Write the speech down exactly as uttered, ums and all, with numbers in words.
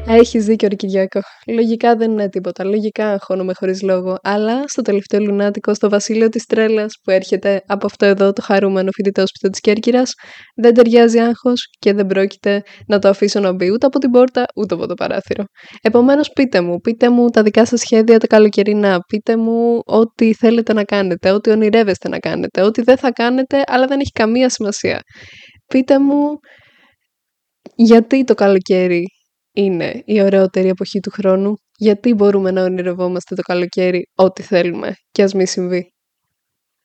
Έχεις δίκιο, ρε Κυριάκο. Λογικά δεν είναι τίποτα. Λογικά αγχώνομαι χωρίς λόγο. Αλλά στο τελευταίο Λουνάτικο, στο βασίλειο της τρέλας που έρχεται από αυτό εδώ το χαρούμενο φοιτητόσπιτο της Κέρκυρας, δεν ταιριάζει άγχος και δεν πρόκειται να το αφήσω να μπει ούτε από την πόρτα ούτε από το παράθυρο. Επομένως, πείτε μου, πείτε μου τα δικά σας σχέδια τα καλοκαιρινά. Πείτε μου ό,τι θέλετε να κάνετε, ό,τι ονειρεύεστε να κάνετε, ό,τι δεν θα κάνετε, αλλά δεν έχει καμία σημασία. Πείτε μου γιατί το καλοκαίρι είναι η ωραιότερη εποχή του χρόνου, γιατί μπορούμε να ονειρευόμαστε το καλοκαίρι ό,τι θέλουμε και ας μη συμβεί.